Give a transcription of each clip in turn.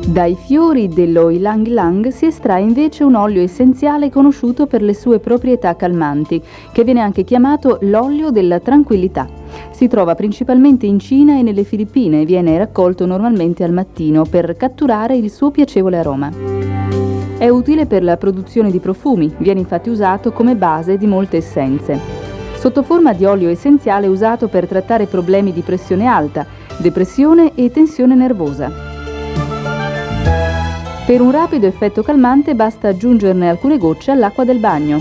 Dai fiori dello ylang ylang si estrae invece un olio essenziale conosciuto per le sue proprietà calmanti, che viene anche chiamato l'olio della tranquillità. Si trova principalmente in Cina e nelle Filippine e viene raccolto normalmente al mattino per catturare il suo piacevole aroma. È utile per la produzione di profumi, viene infatti usato come base di molte essenze. Sotto forma di olio essenziale è usato per trattare problemi di pressione alta, depressione e tensione nervosa. Per un rapido effetto calmante basta aggiungerne alcune gocce all'acqua del bagno.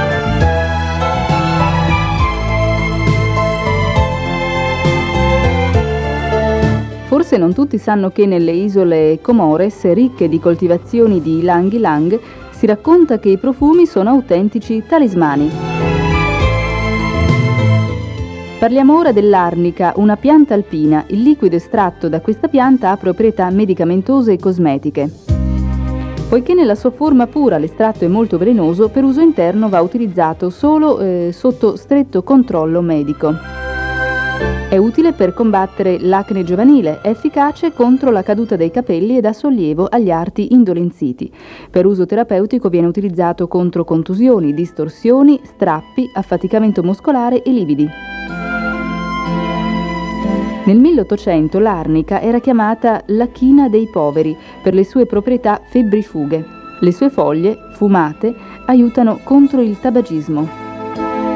Forse non tutti sanno che nelle isole Comores, ricche di coltivazioni di ylang ylang, si racconta che i profumi sono autentici talismani. Parliamo ora dell'arnica, una pianta alpina. Il liquido estratto da questa pianta ha proprietà medicamentose e cosmetiche. Poiché nella sua forma pura l'estratto è molto velenoso, per uso interno va utilizzato solo sotto stretto controllo medico. È utile per combattere l'acne giovanile, è efficace contro la caduta dei capelli e dà sollievo agli arti indolenziti. Per uso terapeutico viene utilizzato contro contusioni, distorsioni, strappi, affaticamento muscolare e lividi. Nel 1800 l'arnica era chiamata la china dei poveri per le sue proprietà febbrifughe. Le sue foglie, fumate, aiutano contro il tabagismo.